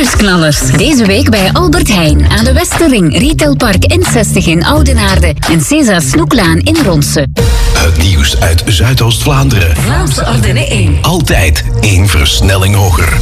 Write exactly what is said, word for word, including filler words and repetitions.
Nieuwsknallers. Deze week bij Albert Heijn aan de Westerring, Retailpark N zestig in Oudenaarde en César Snoeklaan in Ronsen. Het nieuws uit Zuidoost-Vlaanderen. Vlaamse Ardennen één. Altijd één versnelling hoger.